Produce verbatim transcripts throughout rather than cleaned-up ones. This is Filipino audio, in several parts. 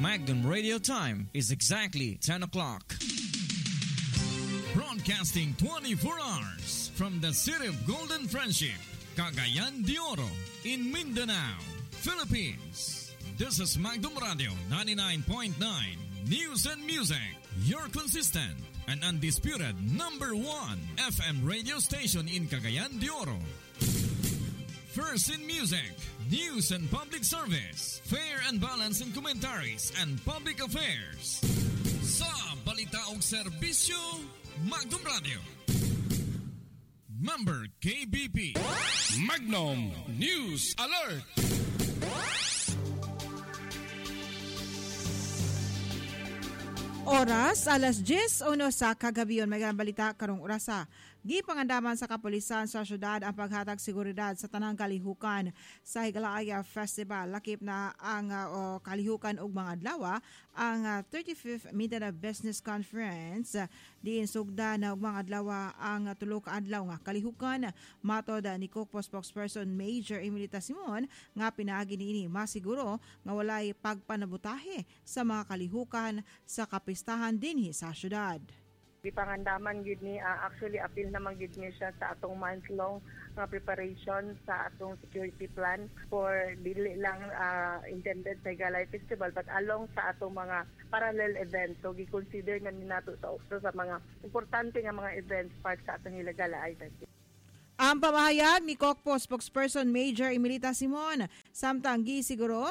Magnum Radio time is exactly ten o'clock. Broadcasting twenty-four hours from the city of Golden Friendship, Cagayan de Oro, in Mindanao, Philippines. This is Magnum Radio ninety-nine point nine News and Music, your consistent and undisputed number one F M radio station in Cagayan de Oro. First in music, news and public service, fair and balanced in commentaries and public affairs. Sa balita o serbisyo, Magnum Radio. Member K B P. Magnum News Alert. Oras, alas diyes uno sa kagabiyon. May balita karong orasa. Gipangandaman sa kapulisan sa syudad ang paghatag seguridad sa tanang kalihukan sa Higalaya Festival. Lakip na ang uh, kalihukan ug mga adlaw ang uh, thirty-fifth Mindanao Business Conference. Diin sugda na og mga adlaw ang uh, tulo ka adlaw nga kalihukan. Matod ni Kokpo spokesperson Major Emilita Simon nga pinaagi niini masiguro nga walay pagpanabutahe sa mga kalihukan sa kapistahan dinhi sa syudad. Di pangandaman gid ni uh, actually appeal naman gid ni siya sa atong month long uh, preparation sa atong security plan for dili lang uh, intended sa Higalaya Festival but along sa atong mga parallel events. So gi-consider nga ni nato sa uso sa mga importante nga mga events part sa atong Higalaya Festival. Ang pamahayag ni Kokpo spokesperson Major Emilita Simon samtang gisiguro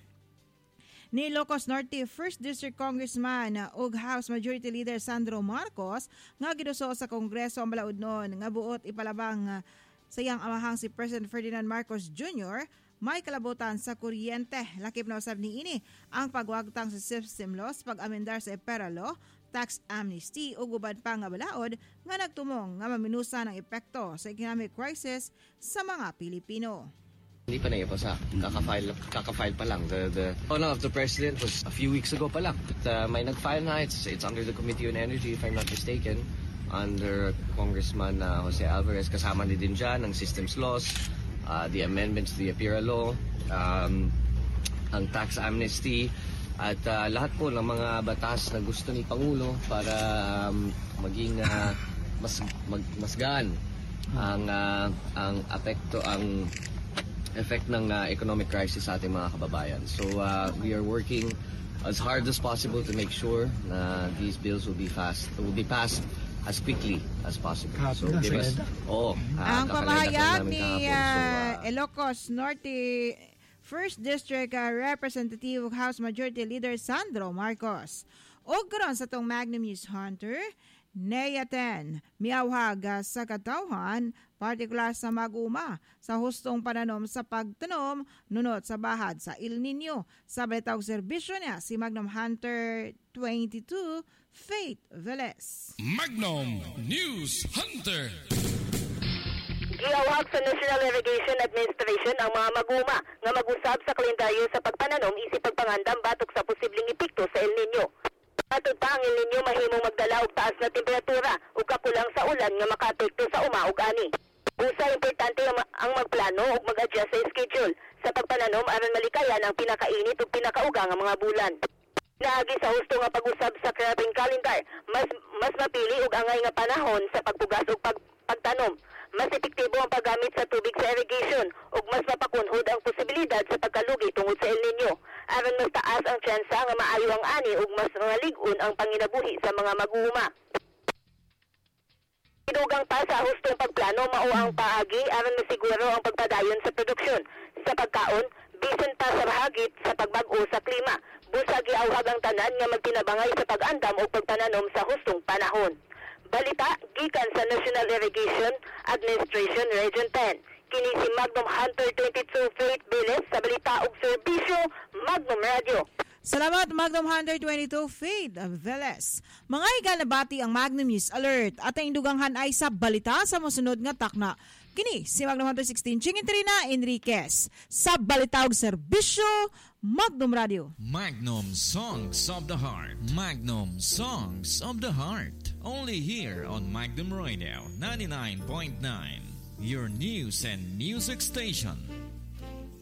ni Ilocos Norte first District Congressman ug House Majority Leader Sandro Marcos nga giduso sa Kongreso ang balaod noon nga buot ipalabang sa iyang amahang si President Ferdinand Marcos Junior may kalabutan sa kuryente. Lakip na usab niini ang pagwagtang sa system laws, pag-amendar sa EPERA law, tax amnesty ug uban pa nga balaod nga nagtumong nga maminusa ng epekto sa economic crisis sa mga Pilipino. Hindi pa na po sa kaka-file, kaka-file pa lang. The, the honor of the President was a few weeks ago pa lang. But, uh, may nag-file na. It's, it's under the Committee on Energy, if I'm not mistaken. Under Congressman uh, Jose Alvarez. Kasama ni din dyan ang systems laws, uh, the amendments to the EPERA law, um, ang tax amnesty, at uh, lahat po ng mga batas na gusto ni Pangulo para um, maging uh, mas, mag, mas gaan ang, uh, ang apekto, ang effect ng uh, economic crisis sa ating mga kababayan. So uh, we are working as hard as possible to make sure na these bills will be fast, will be passed as quickly as possible. So give us, oh, uh, ang pamahayag ni uh, so, uh, Ilocos Norte first District uh, Representative House Majority Leader Sandro Marcos. O karon sa tong Magnum News Hunter, Neyaten, miyawhag sa katawhan, partikular sa mag-uma, sa hustong pananom sa pagtanom, nunot sa bahad sa El Nino. Sa balitang serbisyo niya, si Magnum Hunter twenty-two, Faith Velez. Magnum News Hunter. Giawag sa National Irrigation Administration ang mga mag-uma nga mag-usab sa kalendaryo sa pagpananom isip pagpangandam batok sa posibleng epekto sa El Nino. Atod pa ang El Nino mahimong magdala og taas na temperatura ug kapulang sa ulan nga makaapekto sa uma ug ani. Busa importante ang magplano ug mag-adjust sa schedule sa pagpananom aron malikayan ang pinakainit ug pinakauga nga mga bulan. Naagi sa husto nga pag-usab sa cropping calendar, mas mas mapili ug angay nga panahon sa pagpugas ug pag, pagtanom. Mas epektibo ang paggamit sa tubig sa irrigation ug mas mapakunhod ang posibilidad sa pagkalugi tungod sa El Nino. Aron mas taas ang tsansa nga maayo ang ani ug mas malig-on ang panginabuhi sa mga mag-uuma. Idugang pa sa hustong pagplano mao ang paagi aron masiguro ang pagpadayon sa produksyon sa pagkaon bisan pa sa bahagit sa pagbag-o sa klima. Busa giawhag ang tanan nga magtinabangay sa pag-andam o pagpananom sa hustong panahon. Balita gikan sa National Irrigation Administration Region ten. Kini si Magnum Hunter twenty-two Faith Velez sa balita ug serbisyo Magnum Radio. Salamat Magnum Hunter twenty-two Faith Velez. Mga ikalabati ang Magnum News Alert at ang induganghan ay sa balita sa mosunod nga takna. Kini si Magnum Hunter sixteen Chingintrina Enriquez sa balita ug serbisyo Magnum Radio. Magnum Songs of the Heart. Magnum Songs of the Heart. Only here on Magnum Radio ninety-nine point nine. Your news and music station.